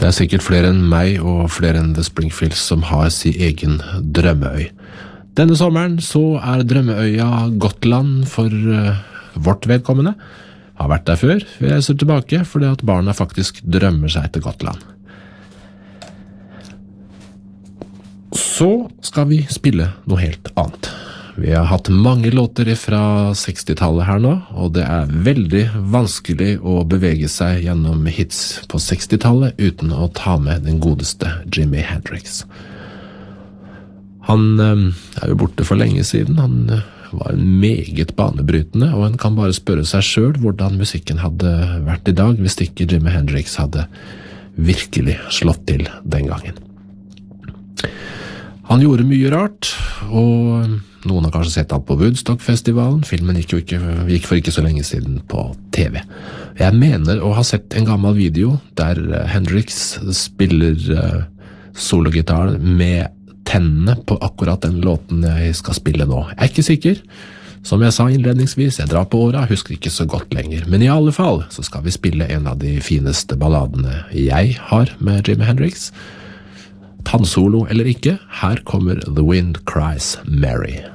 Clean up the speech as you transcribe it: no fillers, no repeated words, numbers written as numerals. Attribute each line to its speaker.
Speaker 1: Det sikkert flere enn meg og flere enn The Springfields som har sin egen drømmeøy. Denne sommeren så drømmeøya Gotland for vårt vedkommende. Har vært der før, vi reiser tilbake fordi at barna faktisk drømmer seg til Gotland. Så skal vi spille noe helt annet. Vi har hatt mange låter fra 60-tallet her nå, og det veldig vanskelig å bevege seg gjennom hits på 60-tallet uten å ta med den godeste Jimi Hendrix. Han jo borte for lenge siden, han var meget banebrytende, og en kan bare spørre seg selv hvordan musikken hadde vært i dag hvis ikke Jimi Hendrix hadde virkelig slått til den gangen. Han gjorde mye rart, og noen har kanskje sett han på Woodstock-festivalen. Filmen gikk for ikke så lenge siden på TV. Jeg mener å ha sett en gammel video der Hendrix spiller sologitar med tennene på akkurat den låten jeg skal spille nå. Jeg ikke sikker. Som jeg sa innledningsvis, jeg drar på året, husker ikke så godt lenger. Men i alle fall så skal vi spille en av de fineste balladene jeg har med Jimi Hendrix. Tannsolo eller ikke, her kommer The Wind Cries Mary.